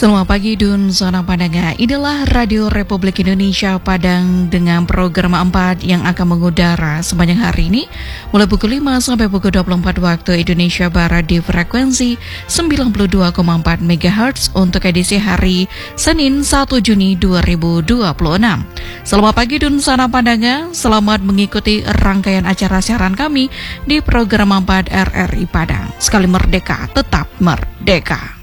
Selamat pagi Dun Zona Padang. Inilah Radio Republik Indonesia Padang dengan program 4 yang akan mengudara sepanjang hari ini mulai pukul 5 sampai pukul 24 waktu Indonesia Barat di frekuensi 92,4 MHz untuk edisi hari Senin 1 Juni 2026. Selamat pagi Dun Zona Padang. Selamat mengikuti rangkaian acara siaran kami di program 4 RRI Padang. Sekali merdeka, tetap merdeka.